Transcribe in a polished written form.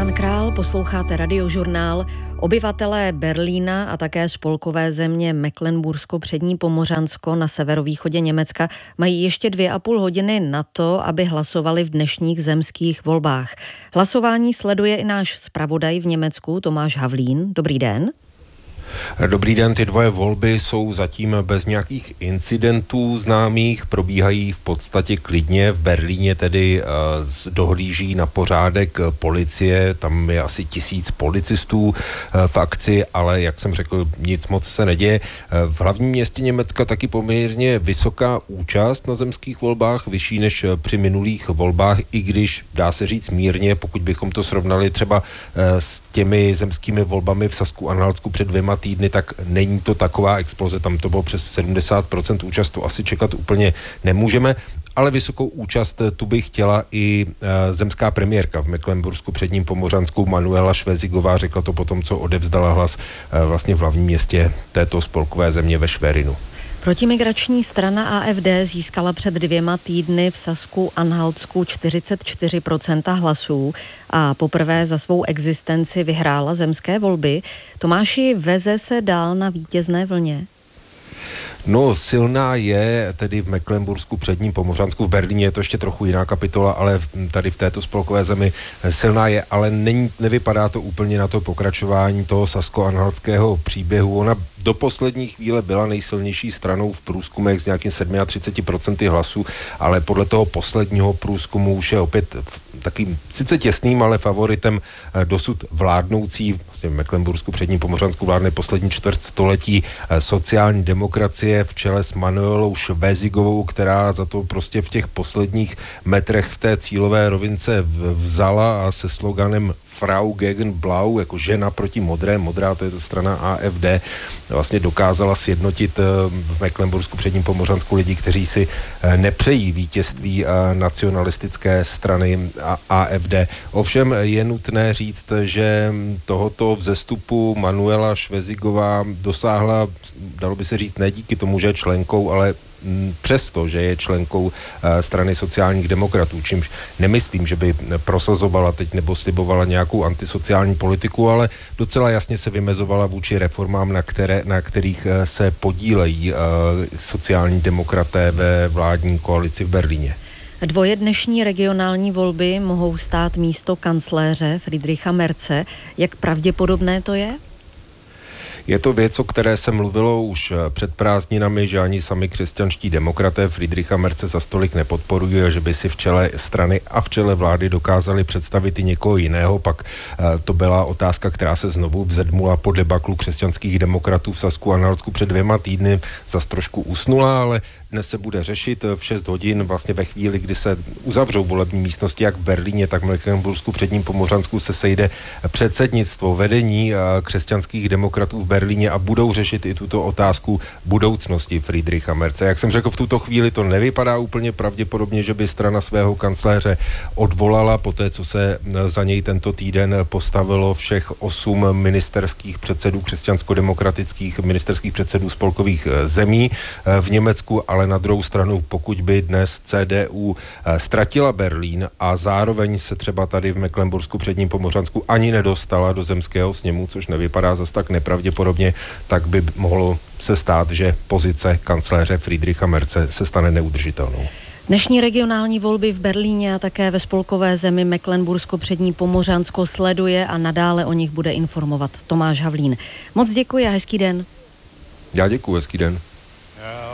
Ivan Král, posloucháte Radiožurnál. Obyvatelé Berlína a také spolkové země Mecklenbursko-Přední Pomořansko na severovýchodě Německa mají ještě 2,5 hodiny na to, aby hlasovali v dnešních zemských volbách. Hlasování sleduje i náš zpravodaj v Německu Tomáš Havlín. Dobrý den. Dobrý den, ty dvoje volby jsou zatím bez nějakých incidentů známých, probíhají v podstatě klidně. V Berlíně tedy dohlíží na pořádek policie, tam je asi 1000 policistů v akci, ale jak jsem řekl, nic moc se neděje. V hlavním městě Německa taky poměrně vysoká účast na zemských volbách, vyšší než při minulých volbách, i když dá se říct mírně, pokud bychom to srovnali třeba s těmi zemskými volbami v Sasku-Anhaltsku před 2 týdny, tak není to taková exploze, tam to bylo přes 70% účast, to asi čekat úplně nemůžeme, ale vysokou účast tu by chtěla i zemská premiérka v Mecklenbursku-Předním Pomořansku Manuela Schwesigová, řekla to potom, co odevzdala hlas vlastně v hlavním městě této spolkové země ve Schwerinu. Protimigrační strana AfD získala před 2 týdny v Sasku-Anhaltsku 44% hlasů a poprvé za svou existenci vyhrála zemské volby. Tomáši, veze se dál na vítězné vlně? No, silná je tedy v Mecklenbursku-Předním Pomořansku, v Berlíně je to ještě trochu jiná kapitola, ale tady v této spolkové zemi silná je, ale nevypadá to úplně na to pokračování toho sasko-anhaltského příběhu. Ona do poslední chvíle byla nejsilnější stranou v průzkumech s nějakým 37% hlasů, ale podle toho posledního průzkumu už je opět takým sice těsným, ale favoritem dosud vládnoucí, vlastně v Mecklenbursku-Předním Pomořansku vládne poslední čtvrtstoletí sociální demokracie v čele s Manuelou Schwesigovou, která za to prostě v těch posledních metrech v té cílové rovince vzala a se sloganem Frau gegen Blau, jako žena proti modré, modrá, to je to strana AfD, vlastně dokázala sjednotit v Mecklenbursku-Předním Pomořansku lidi, kteří si nepřejí vítězství nacionalistické strany AfD. Ovšem je nutné říct, že tohoto vzestupu Manuela Schwesigová dosáhla, dalo by se říct, ne díky tomu, že je členkou, ale přesto, že je členkou strany sociálních demokratů, čímž nemyslím, že by prosazovala teď nebo slibovala nějakou antisociální politiku, ale docela jasně se vymezovala vůči reformám, na kterých se podílejí sociální demokraté ve vládní koalici v Berlíně. Dnešní regionální volby mohou stát místo kancléře Friedricha Merze. Jak pravděpodobné to je? Je to věc, o které se mluvilo už před prázdninami, že ani sami křesťanští demokraté Friedricha Merze za stolik nepodporují a že by si v čele strany a v čele vlády dokázali představit i někoho jiného. Pak to byla otázka, která se znovu vzedmula po debaklu křesťanských demokratů v Sasku-Anhaltsku před 2 týdny. Zas trošku usnula, ale dnes se bude řešit v 6 hodin, vlastně ve chvíli, kdy se uzavřou volební místnosti, jak v Berlíně, tak v Mecklenbursku-Předním Pomořansku se sejde předsednictvo vedení křesťanských demokratů v Berlíně a budou řešit i tuto otázku budoucnosti Friedricha Merze. Jak jsem řekl, v tuto chvíli to nevypadá úplně pravděpodobně, že by strana svého kancléře odvolala, poté co se za něj tento týden postavilo všech 8 ministerských předsedů křesťansko-demokratických ministerských předsedů spolkových zemí v Německu, ale na druhou stranu, pokud by dnes CDU ztratila Berlín a zároveň se třeba tady v Mecklenbursku-Předním Pomořansku ani nedostala do zemského sněmu, což nevypadá zas tak nepravděpodobně, tak by mohlo se stát, že pozice kancléře Friedricha Merze se stane neudržitelnou. Dnešní regionální volby v Berlíně a také ve spolkové zemi Mecklenbursko-Přední Pomořansko sleduje a nadále o nich bude informovat Tomáš Havlín. Moc děkuji a hezký den. Já děkuji, hezký den.